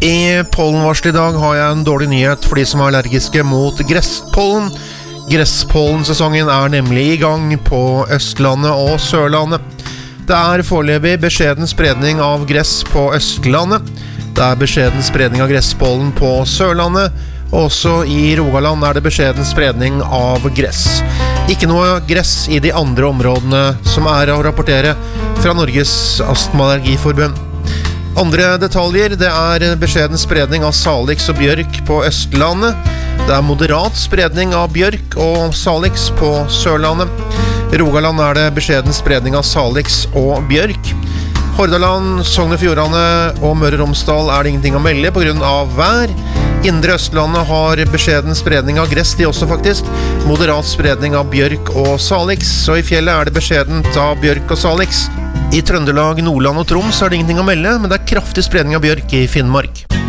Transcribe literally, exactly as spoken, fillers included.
I pollenvarsel i dag har jeg en dårlig nyhet for de som er allergiske mot gresspollen. Gresspollensesongen er nemlig i gang på Østlandet og Sørlandet. Det er foreløpig beskjeden spredning av gress på Østlandet. Det er beskjeden spredning av gresspollen på Sørlandet. Også i Rogaland er det beskjeden spredning av gress. Ikke noe gress i de andre områdene som er å rapportere fra Norges Astma-allergiforbund. Andre detaljer, det er beskjeden spredning av salix og bjørk på Østlandet. Det er moderat spredning av bjørk og salix på Sørlandet. I Rogaland er det beskjeden spredning av salix og bjørk. Hordaland, Sogn og Fjordane og Møre og Romsdal er det ingenting å melde på grunn av vær. Indre Østlandet har beskjeden spredning av gress, de også faktisk. Moderat spredning av bjørk og salix, og i fjellet er det beskjedent av bjørk og salix. I Trøndelag, Nordland og Troms er det ingenting å melde, men det er kraftig spredning av bjørk i Finnmark.